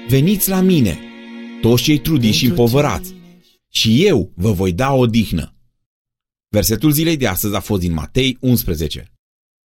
Veniți la mine, toți cei trudiți și împovărați, și eu vă voi da odihnă. Versetul zilei de astăzi a fost din Matei 11.